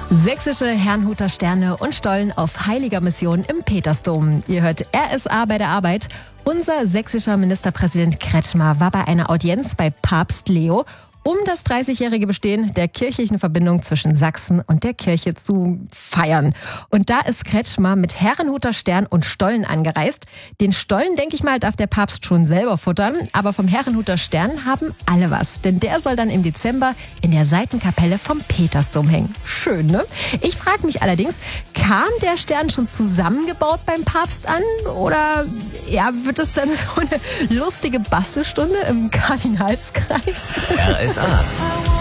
Sächsische Herrnhuter Sterne und Stollen auf heiliger Mission im Petersdom. Ihr hört RSA bei der Arbeit. Unser sächsischer Ministerpräsident Kretschmer war bei einer Audienz bei Papst Leo, um das 30-jährige Bestehen der kirchlichen Verbindung zwischen Sachsen und der Kirche zu feiern. Und da ist Kretschmer mit Herrnhuter Stern und Stollen angereist. Den Stollen, denke ich mal, darf der Papst schon selber futtern. Aber vom Herrnhuter Stern haben alle was. Denn der soll dann im Dezember in der Seitenkapelle vom Petersdom hängen. Schön, ne? Ich frage mich allerdings, kam der Stern schon zusammengebaut beim Papst an? Oder ja, wird es dann so eine lustige Bastelstunde im Kardinalskreis? RSA.